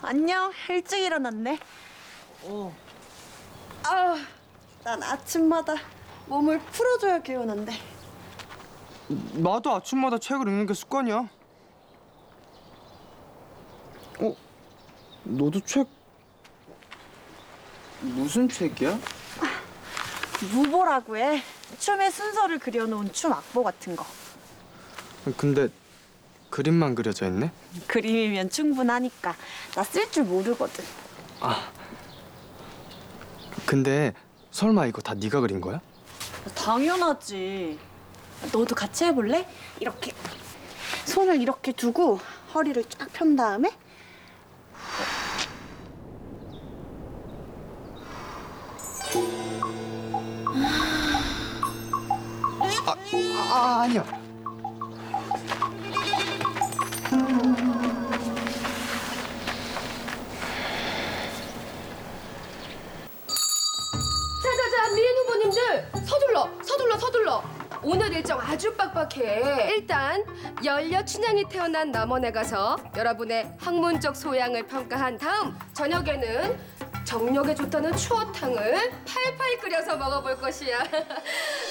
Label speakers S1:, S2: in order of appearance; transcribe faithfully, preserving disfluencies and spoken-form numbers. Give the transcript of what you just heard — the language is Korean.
S1: 안녕. 일찍 일어났네.
S2: 어.
S1: 아, 난 아침마다 몸을 풀어줘야 개운한데.
S2: 나도 아침마다 책을 읽는 게 습관이야. 어? 너도 책... 무슨 책이야?
S1: 무보라고 해. 춤의 순서를 그려놓은 춤 악보 같은 거.
S2: 근데 그림만 그려져 있네?
S1: 그림이면 충분하니까. 나 쓸 줄 모르거든.
S2: 아... 근데 설마 이거 다 네가 그린 거야?
S1: 당연하지. 너도 같이 해볼래? 이렇게 손을 이렇게 두고 허리를 쫙 편 다음에
S2: 아, 아 아니야.
S3: 자자자, 미인 후보님들 서둘러 서둘러 서둘러. 오늘 일정 아주 빡빡해. 일단 연려 춘향이 태어난 남원에 가서 여러분의 학문적 소양을 평가한 다음 저녁에는 정력에 좋다는 추어탕을 팔팔 끓여서 먹어볼 것이야.